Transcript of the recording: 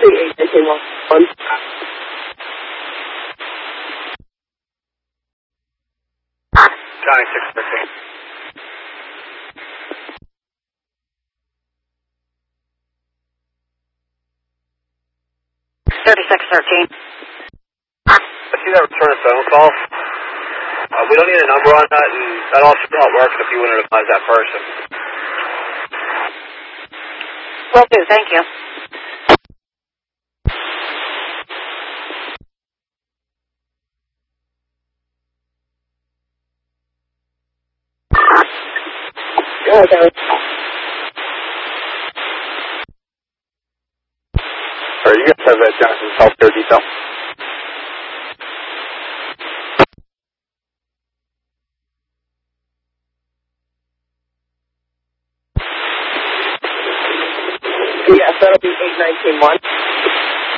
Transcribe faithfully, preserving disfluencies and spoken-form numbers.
be eight nineteen one. Johnny six thirteen. thirty-six thirteen. I see that return a phone call. Uh, we don't need a number on that, and that also not working if you want to advise that person. Will do, thank you. Okay. All right, you guys have that Johnson's healthcare detail. Yes, that'll be eight nineteen one.